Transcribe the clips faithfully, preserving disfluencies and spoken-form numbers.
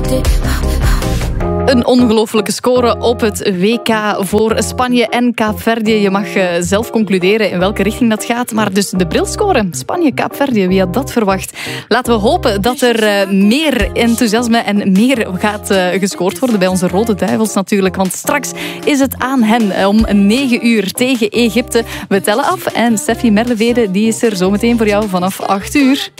Een ongelofelijke score op het W K voor Spanje en Kaapverdië. Je mag zelf concluderen in welke richting dat gaat. Maar dus de brilscore, Spanje, Kaapverdië, wie had dat verwacht? Laten we hopen dat er meer enthousiasme en meer gaat gescoord worden bij onze Rode Duivels natuurlijk. Want straks is het aan hen om negen uur tegen Egypte. We tellen af en Steffi Merlevede die is er zometeen voor jou vanaf acht uur.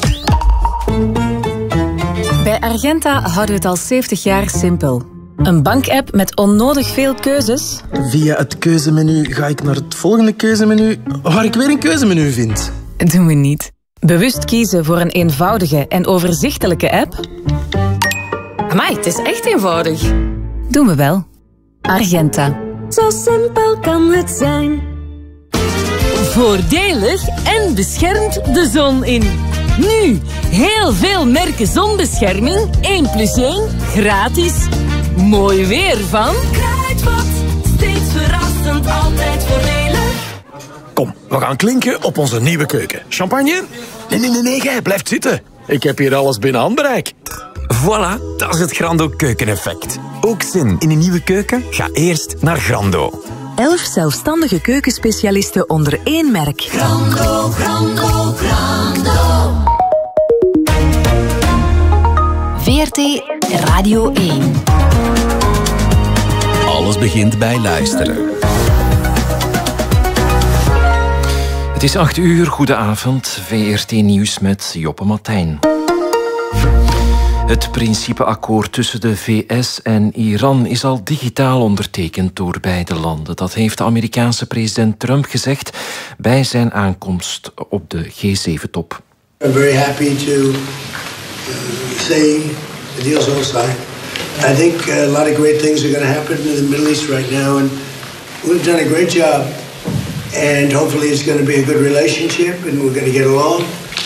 Bij Argenta houden we het al zeventig jaar simpel. Een bankapp met onnodig veel keuzes. Via het keuzemenu ga ik naar het volgende keuzemenu, waar ik weer een keuzemenu vind. Doen we niet. Bewust kiezen voor een eenvoudige en overzichtelijke app. Amai, het is echt eenvoudig. Doen we wel. Argenta. Zo simpel kan het zijn. Voordelig en beschermt de zon in. Nu, heel veel merken zonbescherming. één plus één, gratis. Mooi weer van Kruidvat. Steeds verrassend, altijd voordelig. Kom, we gaan klinken op onze nieuwe keuken. Champagne? Nee, nee, nee, nee, jij blijft zitten. Ik heb hier alles binnen handbereik. Voilà, dat is het Grando keukeneffect. Ook zin in een nieuwe keuken? Ga eerst naar Grando. Elf zelfstandige keukenspecialisten onder één merk. Grando, Grando, Grando. V R T Radio één. Alles begint bij luisteren. Het is acht uur, goedenavond. V R T Nieuws met Joppe Martijn. Het principeakkoord tussen de V S en Iran is al digitaal ondertekend door beide landen. Dat heeft de Amerikaanse president Trump gezegd bij zijn aankomst op de G zeven top. I'm very happy to uh, say the deal's all signed. I think a lot of great things are going to happen in the Middle East right now, and we've done a great job. And hopefully it's going to be a good relationship, and we're going to get along.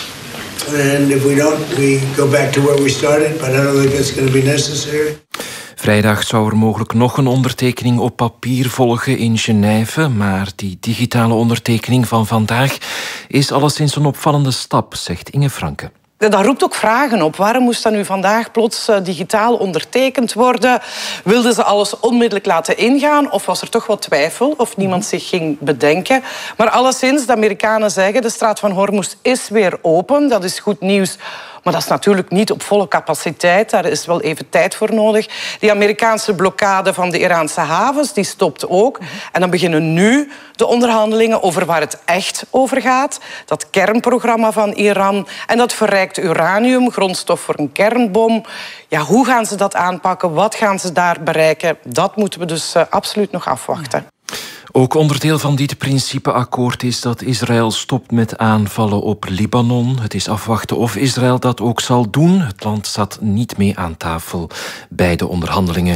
And if we don't, we go back to where we started, but I don't think that's going to be necessary. Vrijdag zou er mogelijk nog een ondertekening op papier volgen in Genève, maar die digitale ondertekening van vandaag is alleszins een opvallende stap, zegt Inge Franke. Dat roept ook vragen op. Waarom moest dat nu vandaag plots uh, digitaal ondertekend worden? Wilden ze alles onmiddellijk laten ingaan? Of was er toch wat twijfel? Of niemand zich ging bedenken? Maar alleszins, de Amerikanen zeggen, de straat van Hormuz is weer open. Dat is goed nieuws. Maar dat is natuurlijk niet op volle capaciteit. Daar is wel even tijd voor nodig. Die Amerikaanse blokkade van de Iraanse havens, die stopt ook. En dan beginnen nu de onderhandelingen over waar het echt over gaat. Dat kernprogramma van Iran. En dat verrijkt uranium, grondstof voor een kernbom. Ja, hoe gaan ze dat aanpakken? Wat gaan ze daar bereiken? Dat moeten we dus uh, absoluut nog afwachten. Ook onderdeel van dit principeakkoord is dat Israël stopt met aanvallen op Libanon. Het is afwachten of Israël dat ook zal doen. Het land zat niet mee aan tafel bij de onderhandelingen.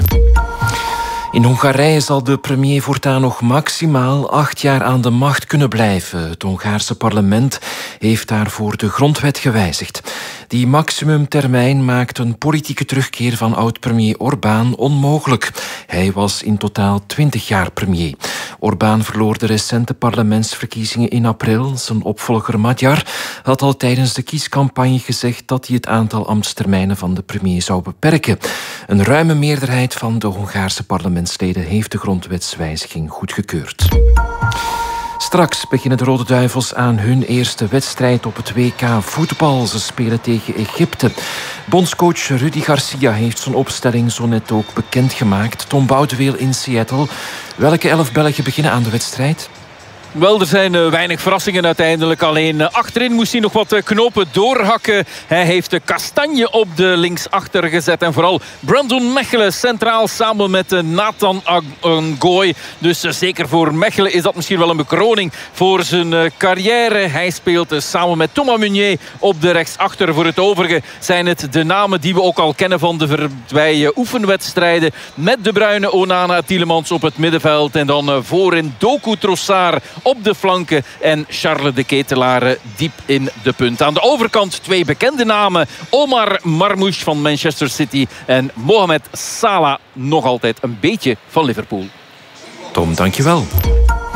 In Hongarije zal de premier voortaan nog maximaal acht jaar aan de macht kunnen blijven. Het Hongaarse parlement heeft daarvoor de grondwet gewijzigd. Die maximumtermijn maakt een politieke terugkeer van oud-premier Orbán onmogelijk. Hij was in totaal twintig jaar premier. Orbán verloor de recente parlementsverkiezingen in april. Zijn opvolger Magyar had al tijdens de kiescampagne gezegd dat hij het aantal ambtstermijnen van de premier zou beperken. Een ruime meerderheid van de Hongaarse parlementsleden heeft de grondwetswijziging goedgekeurd. Straks beginnen de Rode Duivels aan hun eerste wedstrijd op het W K voetbal. Ze spelen tegen Egypte. Bondscoach Rudy Garcia heeft zijn opstelling zo net ook bekendgemaakt. Tom Boudeweel in Seattle. Welke elf Belgen beginnen aan de wedstrijd? Wel, er zijn uh, weinig verrassingen uiteindelijk. Alleen uh, achterin moest hij nog wat uh, knopen doorhakken. Hij heeft de Kastanje op de linksachter gezet. En vooral Brandon Mechelen centraal samen met uh, Nathan Ngoy. Dus uh, zeker voor Mechelen is dat misschien wel een bekroning voor zijn uh, carrière. Hij speelt uh, samen met Thomas Meunier op de rechtsachter. Voor het overige zijn het de namen die we ook al kennen van de voorbije oefenwedstrijden. Met De Bruyne, Onana, Tielemans op het middenveld. En dan uh, voorin Doku Trossard op de flanken en Charles de Ketelaere diep in de punt. Aan de overkant twee bekende namen. Omar Marmoush van Manchester City en Mohamed Salah nog altijd een beetje van Liverpool. Tom, dankjewel.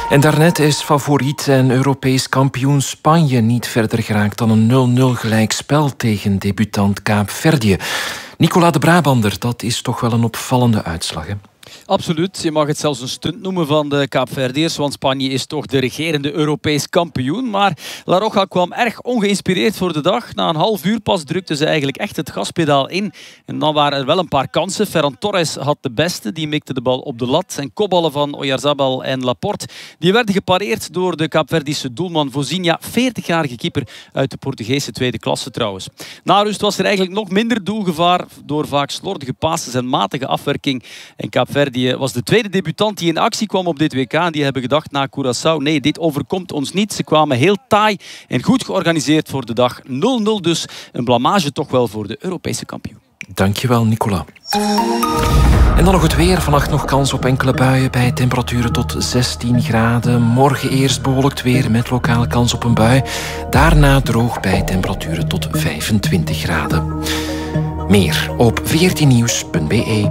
En daarnet is favoriet en Europees kampioen Spanje niet verder geraakt dan een nul nul gelijkspel tegen debutant Kaapverdië. Nicola de Brabander, dat is toch wel een opvallende uitslag, hè? Absoluut. Je mag het zelfs een stunt noemen van de Kaapverdiërs, want Spanje is toch de regerende Europees kampioen. Maar La Roja kwam erg ongeïnspireerd voor de dag. Na een half uur pas drukte ze eigenlijk echt het gaspedaal in. En dan waren er wel een paar kansen. Ferran Torres had de beste, die mikte de bal op de lat. En kopballen van Oyarzabal en Laporte, die werden gepareerd door de Kaapverdische doelman Vozinha, veertigjarige keeper uit de Portugese tweede klasse trouwens. Na rust was er eigenlijk nog minder doelgevaar door vaak slordige passes en matige afwerking. En Kaapverdië was de tweede debutant die in actie kwam op dit W K. En die hebben gedacht na Curaçao, nee, dit overkomt ons niet. Ze kwamen heel taai en goed georganiseerd voor de dag. nul nul dus. Een blamage toch wel voor de Europese kampioen. Dankjewel, Nicola. En dan nog het weer. Vannacht nog kans op enkele buien bij temperaturen tot zestien graden. Morgen eerst bewolkt weer met lokale kans op een bui. Daarna droog bij temperaturen tot vijfentwintig graden. Meer op veertien nieuws punt b e.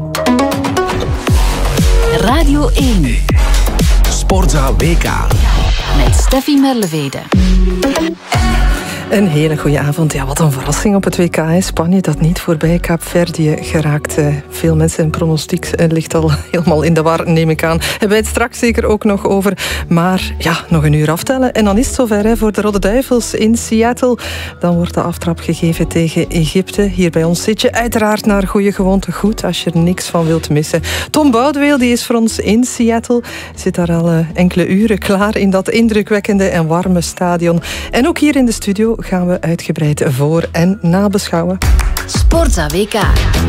Radio één. Sportza W K. Met Steffi Merlevede. Een hele goede avond. Ja, wat een verrassing op het W K. Hè. Spanje dat niet voorbij Kaapverdië geraakt. Veel mensen en pronostiek ligt al helemaal in de war, neem ik aan. Hebben wij het straks zeker ook nog over. Maar ja, nog een uur aftellen. En dan is het zover hè, voor de Rode Duivels in Seattle. Dan wordt de aftrap gegeven tegen Egypte. Hier bij ons zit je uiteraard naar goede gewoonte goed, als je er niks van wilt missen. Tom Boudeweel, die is voor ons in Seattle. Zit daar al uh, enkele uren klaar in dat indrukwekkende en warme stadion. En ook hier in de studio gaan we uitgebreid voor- en nabeschouwen. Sportza W K.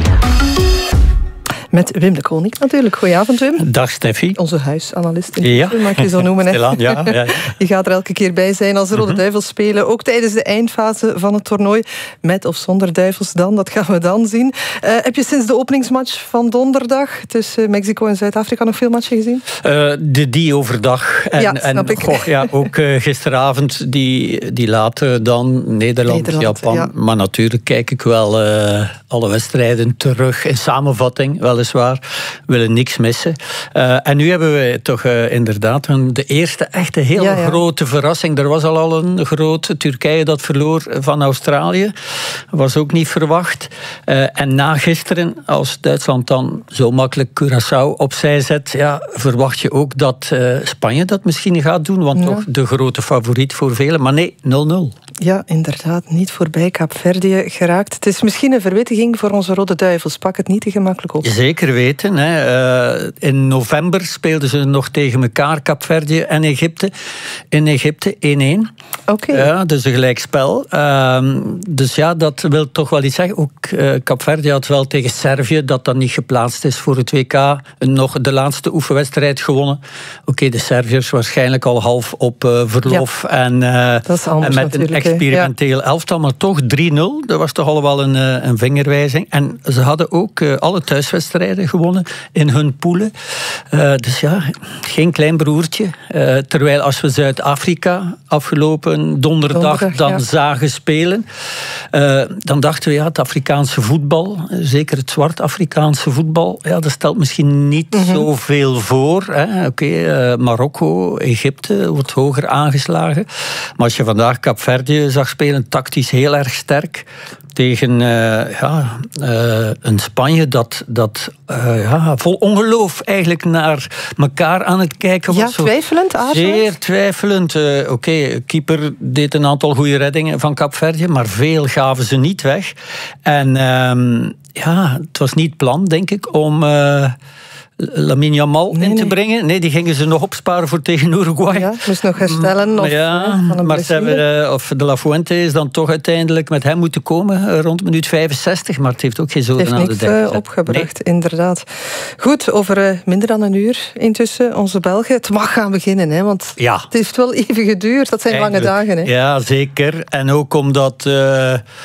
Met Wim de Koning natuurlijk. Goedenavond, Wim. Dag, Steffi. Onze huisanalist, ja. mag ik je zo noemen. Hè? Ja, ja, ja. Die gaat er elke keer bij zijn als de Rode Mm-hmm. Duivels spelen. Ook tijdens de eindfase van het toernooi. Met of zonder Duivels dan, dat gaan we dan zien. Uh, heb je sinds de openingsmatch van donderdag tussen Mexico en Zuid-Afrika nog veel matchen gezien? Uh, de die overdag. En, ja, snap en, ik. Goh, ja, ook uh, gisteravond die, die late dan Nederland, Nederland Japan. Ja. Maar natuurlijk kijk ik wel uh, alle wedstrijden terug in samenvatting, weliswaar. We willen niks missen. Uh, en nu hebben we toch uh, inderdaad een, de eerste echte hele ja, ja. grote verrassing. Er was al, al een grote Turkije dat verloor van Australië. Was ook niet verwacht. Uh, en na gisteren, als Duitsland dan zo makkelijk Curaçao opzij zet, ja, verwacht je ook dat uh, Spanje dat misschien gaat doen. Want ja. toch de grote favoriet voor velen. Maar nee, nul nul. Ja, inderdaad. Niet voorbij Kaapverdië geraakt. Het is misschien een verwittiging voor onze Rode Duivels. Pak het niet te gemakkelijk op. Zeker weten. Hè. Uh, in november speelden ze nog tegen elkaar, Kaapverdië en Egypte. In Egypte één-één. Oké. Okay. Ja, dus een gelijkspel. Uh, dus ja, dat wil toch wel iets zeggen. Ook uh, Kaapverdië had wel tegen Servië, dat dan niet geplaatst is voor het W K, nog de laatste oefenwedstrijd gewonnen. Oké, okay, de Serviërs waarschijnlijk al half op uh, verlof. Ja. En, uh, dat is anders en met een experimenteel ja. elftal, maar toch drie nul. Dat was toch al wel een, een vingerwijzing. En ze hadden ook uh, alle thuiswedstrijden gewonnen in hun poelen. Uh, dus ja, geen klein broertje. Uh, terwijl als we Zuid-Afrika afgelopen donderdag, donderdag dan ja. zagen spelen, uh, dan dachten we, ja, het Afrikaanse voetbal, zeker het zwart-Afrikaanse voetbal, ja, dat stelt misschien niet mm-hmm. zoveel voor. Oké, okay, uh, Marokko, Egypte wordt hoger aangeslagen. Maar als je vandaag Kaapverdië zag spelen, tactisch heel erg sterk, tegen uh, ja, uh, een Spanje dat, dat uh, ja, vol ongeloof eigenlijk naar elkaar aan het kijken was. Ja, twijfelend, aarzelend. Zeer twijfelend. Uh, Oké, okay, keeper deed een aantal goede reddingen van Kaapverdië, maar veel gaven ze niet weg. En uh, ja, het was niet het plan, denk ik, om Uh, Lamine Yamal nee, in te nee. brengen. Nee, die gingen ze nog opsparen voor tegen Uruguay. Ja, moest nog herstellen. Of, ja, van een maar ze hebben, of De La Fuente is dan toch uiteindelijk met hem moeten komen rond minuut vijfenzestig, maar het heeft ook geen zoden aan de dek. Het heeft niks uh, opgebracht, nee. inderdaad. Goed, over uh, minder dan een uur intussen, onze Belgen. Het mag gaan beginnen, hè, want ja. het heeft wel even geduurd. Dat zijn Eindelijk. lange dagen. Hè. Ja, zeker. En ook omdat Uh,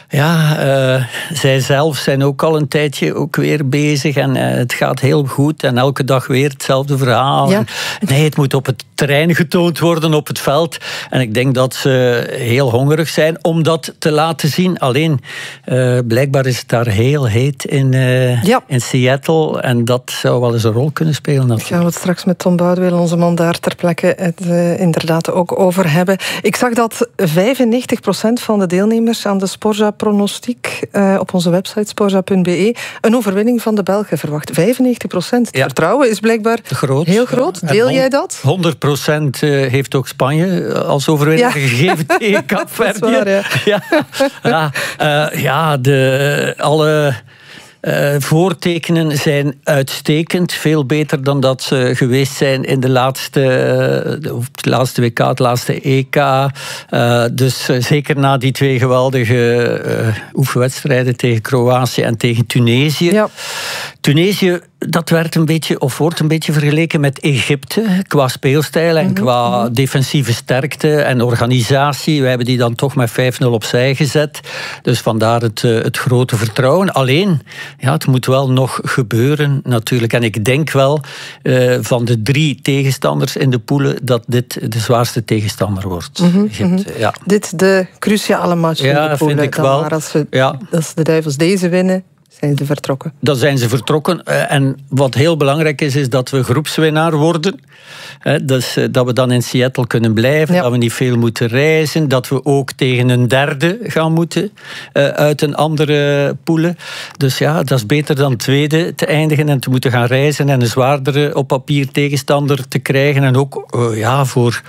Ja, uh, zij zelf zijn ook al een tijdje ook weer bezig en uh, het gaat heel goed en elke dag weer hetzelfde verhaal. Ja. Nee, het moet op het terrein getoond worden, op het veld. En ik denk dat ze heel hongerig zijn om dat te laten zien. Alleen, uh, blijkbaar is het daar heel heet in, uh, ja. in Seattle en dat zou wel eens een rol kunnen spelen. Natuurlijk. Gaan we het straks met Tom Boudewijn, onze man daar ter plekke, het uh, inderdaad ook over hebben. Ik zag dat vijfennegentig procent van de deelnemers aan de Sporza-pronostiek uh, op onze website sporza punt b e een overwinning van de Belgen verwacht. vijfennegentig procent. Het ja. vertrouwen is blijkbaar groot. heel groot. Deel jij dat? honderd procent heeft ook Spanje als overwinning ja. gegeven tegen Kaapverdië. Ja. Ja. Ja, uh, ja, de, alle... Uh, voortekenen zijn uitstekend. Veel beter dan dat ze geweest zijn in de laatste, uh, het laatste W K, het laatste E K. Uh, dus uh, zeker na die twee geweldige uh, oefenwedstrijden tegen Kroatië en tegen Tunesië. Ja. Tunesië, dat werd een beetje, of wordt een beetje vergeleken met Egypte qua speelstijl en mm-hmm. qua defensieve sterkte en organisatie. Wij hebben die dan toch met vijf nul opzij gezet. Dus vandaar het, het grote vertrouwen. Alleen, ja, het moet wel nog gebeuren natuurlijk. En ik denk wel uh, van de drie tegenstanders in de poelen dat dit de zwaarste tegenstander wordt. Mm-hmm. Egypte, ja. Dit de cruciale match ja, in de poelen. Vind ik wel. Maar als, we, ja. als de Duivels deze winnen, zijn ze vertrokken. Dan zijn ze vertrokken. En wat heel belangrijk is, is dat we groepswinnaar worden. Dus dat we dan in Seattle kunnen blijven. Ja. Dat we niet veel moeten reizen. Dat we ook tegen een derde gaan moeten uit een andere poelen. Dus ja, dat is beter dan tweede te eindigen en te moeten gaan reizen en een zwaardere op papier tegenstander te krijgen. En ook ja, voor...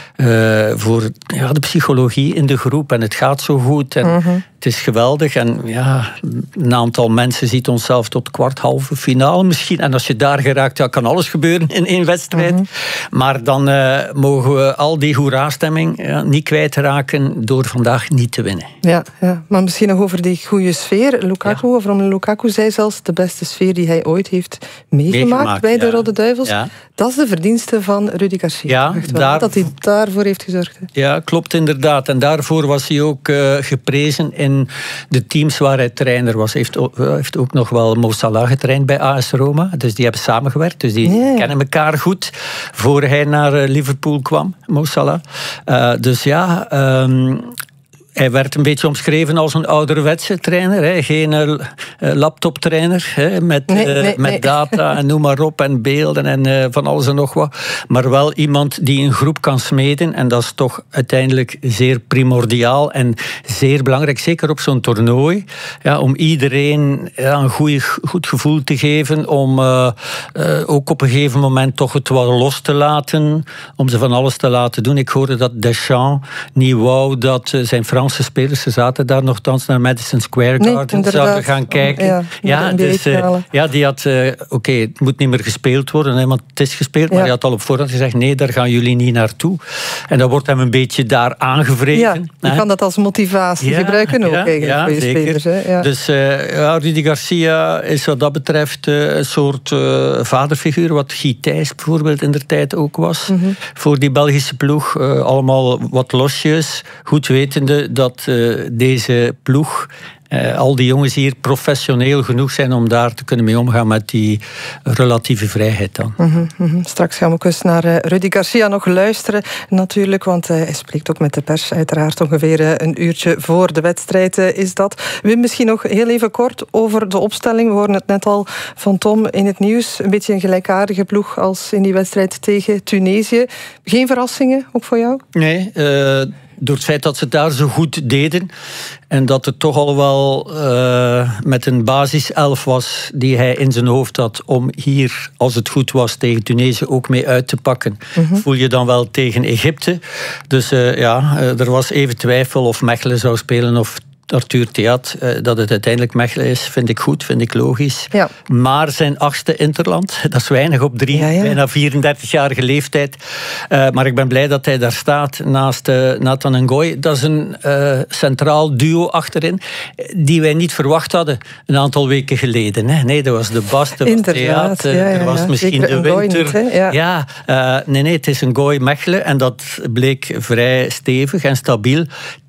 Uh, voor ja, de psychologie in de groep. En het gaat zo goed. En mm-hmm. het is geweldig. En ja, een aantal mensen ziet onszelf tot kwart, halve finale misschien. En als je daar geraakt, ja, kan alles gebeuren in één wedstrijd. Mm-hmm. Maar dan uh, mogen we al die hoera-stemming ja, niet kwijtraken door vandaag niet te winnen. Ja, ja, maar misschien nog over die goede sfeer. Lukaku, ja. of Romelu Lukaku zei zelfs de beste sfeer die hij ooit heeft meegemaakt, meegemaakt bij de ja. Rode Duivels. Ja. Dat is de verdienste van Rudy Garcia. Ja, daar... Dat hij daarvoor heeft gezorgd. Hè? Ja, klopt inderdaad. En daarvoor was hij ook uh, geprezen in de teams waar hij trainer was. Hij heeft, uh, heeft ook nog wel Mo Salah getraind bij A S Roma. Dus die hebben samengewerkt. Dus die yeah. kennen elkaar goed. Voor hij naar uh, Liverpool kwam, Mo Salah. Uh, dus ja... Um, Hij werd een beetje omschreven als een ouderwetse trainer. Hè. Geen uh, laptoptrainer hè, met, nee, uh, nee, met nee. data en noem maar op en beelden en uh, van alles en nog wat. Maar wel iemand die een groep kan smeden. En dat is toch uiteindelijk zeer primordiaal en zeer belangrijk. Zeker op zo'n toernooi. Ja, om iedereen ja, een goeie, goed gevoel te geven. Om uh, uh, ook op een gegeven moment toch het wel los te laten. Om ze van alles te laten doen. Ik hoorde dat Deschamps niet wou dat uh, zijn Frans Franse spelers, ze zaten daar nogthans naar Madison Square Garden, nee, zouden gaan kijken. Ja, ja, dus, uh, ja die had, uh, oké, okay, het moet niet meer gespeeld worden, hè, want het is gespeeld, ja. maar hij had al op voorhand gezegd, nee, daar gaan jullie niet naartoe. En dan wordt hem een beetje daar aangevreven. Ja, je hè? kan dat als motivatie ja, gebruiken ook, ja, eigenlijk, ja, voor je zeker. spelers. Hè? Ja. Dus uh, ja, Rudy Garcia is wat dat betreft uh, een soort uh, vaderfiguur, wat Guy Thijs bijvoorbeeld in der tijd ook was, mm-hmm. voor die Belgische ploeg. Uh, allemaal wat losjes, goed wetende dat uh, deze ploeg, uh, al die jongens hier professioneel genoeg zijn om daar te kunnen mee omgaan met die relatieve vrijheid dan. Mm-hmm, mm-hmm. Straks gaan we ook eens naar uh, Rudy Garcia nog luisteren natuurlijk, want uh, hij spreekt ook met de pers uiteraard ongeveer uh, een uurtje voor de wedstrijd uh, is dat. Wim, misschien nog heel even kort over de opstelling. We hoorden het net al van Tom in het nieuws. Een beetje een gelijkaardige ploeg als in die wedstrijd tegen Tunesië. Geen verrassingen, ook voor jou? Nee, uh... door het feit dat ze het daar zo goed deden en dat het toch al wel uh, met een basiself was die hij in zijn hoofd had om hier, als het goed was, tegen Tunesië ook mee uit te pakken. Mm-hmm. Voel je dan wel tegen Egypte. Dus uh, ja, uh, er was even twijfel of Mechelen zou spelen of Arthur Theat. Uh, dat het uiteindelijk Mechelen is, vind ik goed, vind ik logisch. Ja. Maar zijn achtste interland, dat is weinig op drie, ja, ja. bijna vierendertigjarige leeftijd. Uh, maar ik ben blij dat hij daar staat naast uh, Nathan Ngoy. Dat is een uh, centraal duo achterin die wij niet verwacht hadden een aantal weken geleden. Hè. Nee, dat was de Bas, er was Theat, ja, ja, ja. er was misschien Zeker de Winter. Niet, ja, ja uh, nee, nee, het is Ngoy Mechelen en dat bleek vrij stevig en stabiel.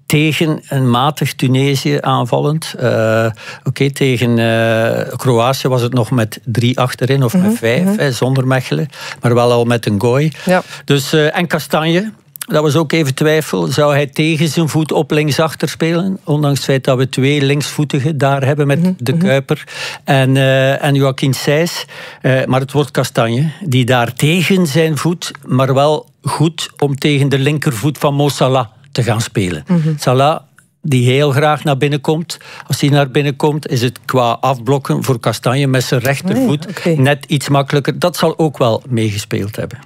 tegen een matig Tunesië aanvallend. Uh, Oké, okay, tegen uh, Kroatië was het nog met drie achterin of mm-hmm. met vijf, mm-hmm. hè, zonder Mechelen. Maar wel al met een gooi. Ja. Dus, uh, en Kastanje, dat was ook even twijfel. Zou hij tegen zijn voet op linksachter spelen? Ondanks het feit dat we twee linksvoetigen daar hebben met mm-hmm. de Kuiper en, uh, en Joaquin Sijs. Uh, maar het wordt Kastanje, die daar tegen zijn voet, maar wel goed om tegen de linkervoet van Mo Salah te gaan spelen. Mm-hmm. Salah, die heel graag naar binnen komt. Als hij naar binnen komt, is het qua afblokken voor Kastanje met zijn rechtervoet nee, okay. net iets makkelijker. Dat zal ook wel meegespeeld hebben.